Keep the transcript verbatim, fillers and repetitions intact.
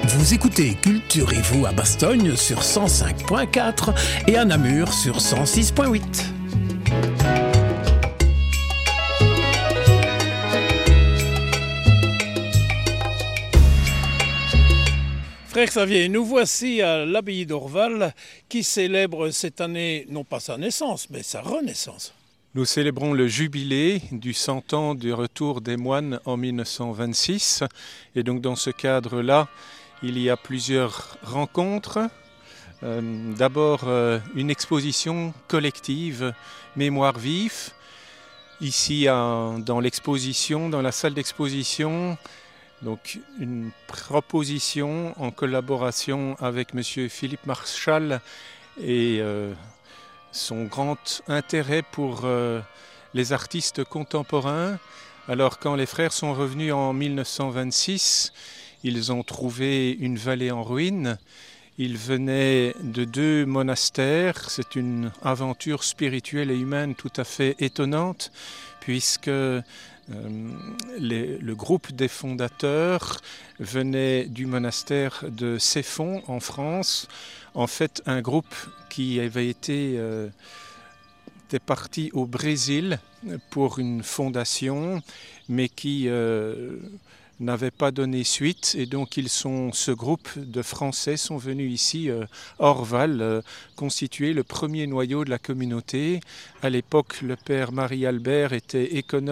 Vous écoutez Culturez-vous à Bastogne sur cent cinq point quatre et à Namur sur cent six point huit. Frère Xavier, nous voici à l'abbaye d'Orval qui célèbre cette année, non pas sa naissance, mais sa renaissance. Nous célébrons le jubilé du cent ans du retour des moines en mille neuf cent vingt-six. Et donc dans ce cadre-là, il y a plusieurs rencontres. Euh, d'abord euh, une exposition collective Mémoire vif. Ici à, dans l'exposition, dans la salle d'exposition, donc une proposition en collaboration avec monsieur Philippe Marchal et euh, son grand intérêt pour euh, les artistes contemporains. Alors quand les frères sont revenus en mille neuf cent vingt-six, ils ont trouvé une vallée en ruine. Ils venaient de deux monastères. C'est une aventure spirituelle et humaine tout à fait étonnante, puisque euh, les, le groupe des fondateurs venait du monastère de Ceffonds en France. En fait, un groupe qui avait été euh, était parti au Brésil pour une fondation, mais qui euh, n'avait pas donné suite. Et donc, ils sont, ce groupe de Français sont venus ici, euh, à Orval, euh, constituer le premier noyau de la communauté. À l'époque, le père Marie-Albert était économe